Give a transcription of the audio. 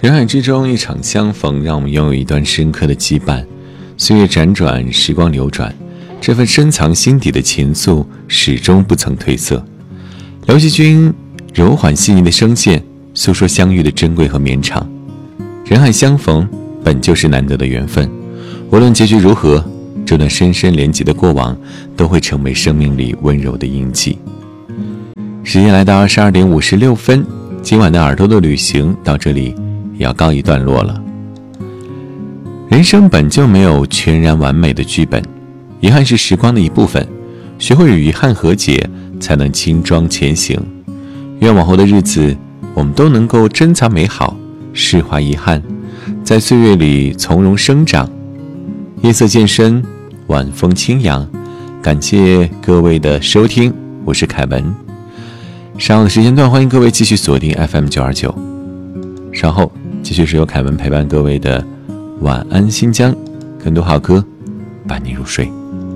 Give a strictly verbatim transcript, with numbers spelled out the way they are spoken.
人海之中一场相逢，让我们拥有一段深刻的羁绊。岁月辗转，时光流转，这份深藏心底的情愫始终不曾褪色。刘惜君柔缓细腻的声线诉说相遇的珍贵和绵长。人海相逢本就是难得的缘分，无论结局如何，这段深深连结的过往都会成为生命里温柔的印记。时间来到二十二点五十六分，今晚的耳朵的旅行到这里也要告一段落了。人生本就没有全然完美的剧本，遗憾是时光的一部分，学会与遗憾和解，才能轻装前行。愿往后的日子，我们都能够珍藏美好，释怀遗憾，在岁月里从容生长。夜色渐深，晚风轻扬，感谢各位的收听，我是凯文。稍后的时间段，欢迎各位继续锁定 F M 九二九。稍后继续是由凯文陪伴各位的晚安新疆，更多好歌伴你入睡。